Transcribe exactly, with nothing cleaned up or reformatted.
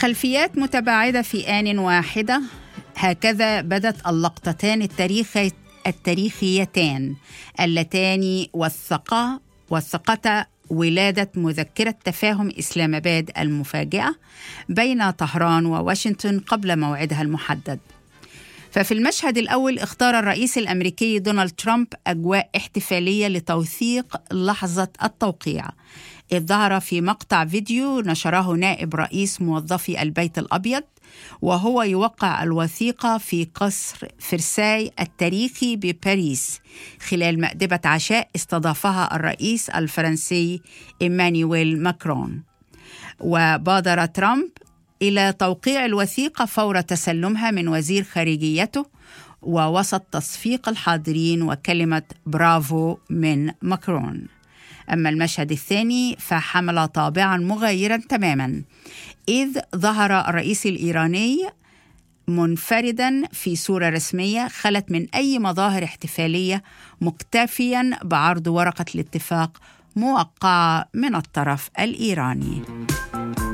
خلفيات متباعدة في آن واحدة، هكذا بدت اللقطتان التاريخي التاريخيتان اللتان وثقا وثقتا ولادة مذكرة تفاهم إسلام آباد المفاجئة بين طهران وواشنطن قبل موعدها المحدد. ففي المشهد الأول اختار الرئيس الأمريكي دونالد ترامب أجواء احتفالية لتوثيق لحظة التوقيع، إذ ظهر في مقطع فيديو نشره نائب رئيس موظفي البيت الأبيض وهو يوقع الوثيقة في قصر فرساي التاريخي بباريس خلال مأدبة عشاء استضافها الرئيس الفرنسي إيمانويل ماكرون. وبادر ترامب إلى توقيع الوثيقة فور تسلمها من وزير خارجيته ووسط تصفيق الحاضرين وكلمة برافو من ماكرون. أما المشهد الثاني فحمل طابعا مغايرا تماما، إذ ظهر الرئيس الإيراني منفردا في صورة رسمية خلت من أي مظاهر احتفالية، مكتفيا بعرض ورقة الاتفاق موقعة من الطرف الإيراني.